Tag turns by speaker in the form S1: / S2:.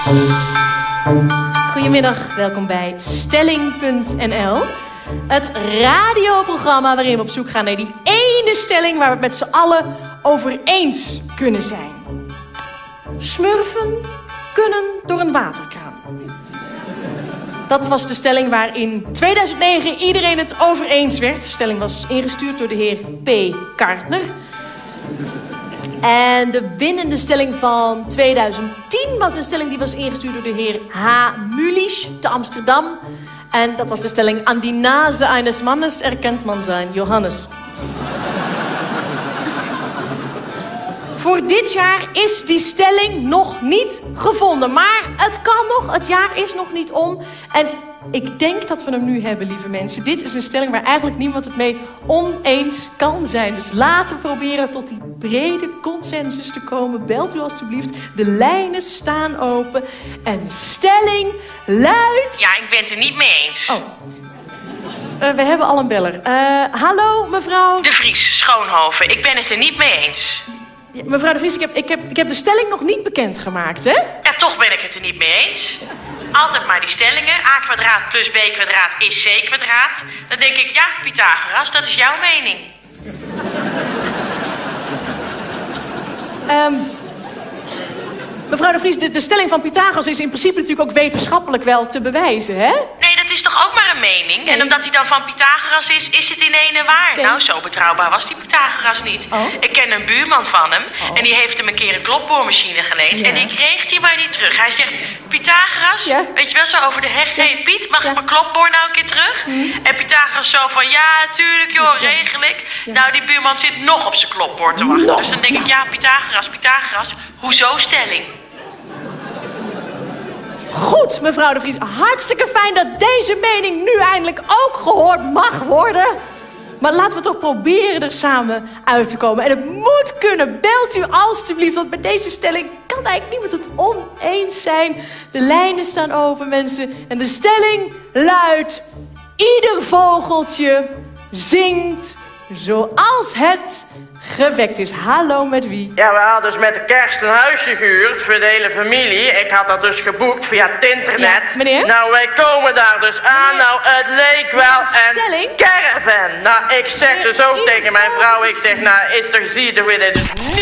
S1: Goedemiddag, welkom bij Stelling.nl. Het radioprogramma waarin we op zoek gaan naar die ene stelling waar we het met z'n allen over eens kunnen zijn. Smurfen kunnen door een waterkraan. Dat was de stelling waar in 2009 iedereen het over eens werd. De stelling was ingestuurd door de heer P. Kartner. En de winnende stelling van 2010 was een stelling die was ingestuurd door de heer H. Mulisch te Amsterdam. En dat was de stelling: aan die nase eines Mannes erkent man zijn Johannes. Voor dit jaar is die stelling nog niet gevonden. Maar het kan nog, het jaar is nog niet om. En ik denk dat we hem nu hebben, lieve mensen. Dit is een stelling waar eigenlijk niemand het mee oneens kan zijn. Dus laten we proberen tot die brede consensus te komen. Belt u alstublieft. De lijnen staan open. En de stelling luidt...
S2: Ja, ik ben het er niet mee eens.
S1: Oh. We hebben al een beller. Hallo, mevrouw...
S2: De Vries, Schoonhoven. Ik ben het er niet mee eens.
S1: Ja, mevrouw de Vries, ik heb de stelling nog niet bekendgemaakt, hè?
S2: Ja, toch ben ik het er niet mee eens. Altijd maar die stellingen. A kwadraat plus B kwadraat is C kwadraat. Dan denk ik, ja, Pythagoras, dat is jouw mening.
S1: Mevrouw de Vries, de stelling van Pythagoras is in principe natuurlijk ook wetenschappelijk wel te bewijzen, hè?
S2: Nee, dat is toch ook maar een mening?
S1: Nee.
S2: En omdat hij dan van Pythagoras is het in ene waar.
S1: Nee.
S2: Nou, zo betrouwbaar was die Pythagoras niet.
S1: Oh.
S2: Ik ken een buurman van hem en die heeft hem een keer een klopboormachine geleend.
S1: Ja.
S2: En die kreeg hij maar niet terug. Hij zegt, Pythagoras,
S1: Ja.
S2: weet je wel, zo over de heg. Hé, Piet, mag
S1: Ja.
S2: ik mijn klopboor nou een keer terug? En Pythagoras zo van, ja, tuurlijk joh,
S1: Ja.
S2: regel ik.
S1: Ja.
S2: Nou, die buurman zit nog op zijn klopboor te wachten.
S1: Nog?
S2: Dus dan denk ik, ja, Pythagoras, hoezo stelling?
S1: Goed, mevrouw de Vries. Hartstikke fijn dat deze mening nu eindelijk ook gehoord mag worden. Maar laten we toch proberen er samen uit te komen. En het moet kunnen. Belt u alstublieft, want bij deze stelling kan eigenlijk niemand het oneens zijn. De lijnen staan open, mensen. En de stelling luidt: ieder vogeltje zingt zoals het gewekt is. Hallo, met wie?
S3: Ja, we hadden dus met de kerst een huisje gehuurd voor de hele familie. Ik had dat dus geboekt via het internet.
S1: Ja, meneer?
S3: Nou, wij komen daar dus aan.
S1: Meneer?
S3: Nou, het leek wel
S1: Stelling?
S3: een caravan. Nou, ik zeg
S1: Meneer,
S3: dus ook
S1: ieder
S3: tegen mijn vrouw,
S1: vogeltje-
S3: ik zeg, nou, is er, zie je er weer, dit is niet